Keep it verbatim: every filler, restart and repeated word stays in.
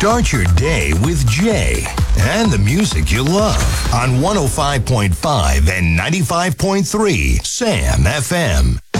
Start your day with Jay and the music you love on one oh five point five and ninety-five point three Sam F M.